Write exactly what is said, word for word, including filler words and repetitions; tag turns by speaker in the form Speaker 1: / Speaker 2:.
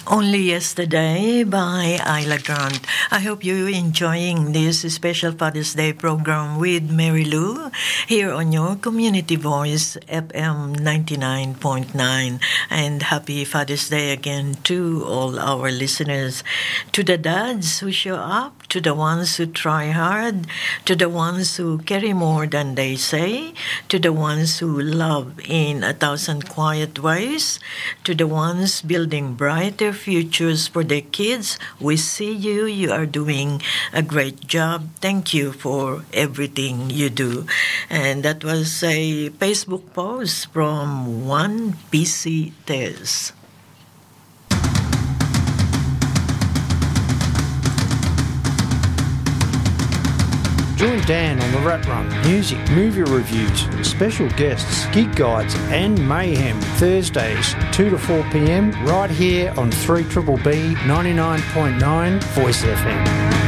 Speaker 1: Only Yesterday by Isla Grant. I hope you're enjoying this special Father's Day program with Mary Lou here on your Community Voice F M ninety-nine point nine. And happy Father's Day again to all our listeners. To the dads who show up, to the ones who try hard, to the ones who carry more than they say, to the ones who love in a thousand quiet ways, to the ones building brighter futures for their kids. We see you. You are doing a great job. Thank you for everything you do. And that was a Facebook post from one P C Tez.
Speaker 2: Join Dan on the Rat Run. Music, movie reviews, special guests, gig guides and mayhem. Thursdays, two to four p.m. right here on three B B B ninety-nine point nine Voice F M.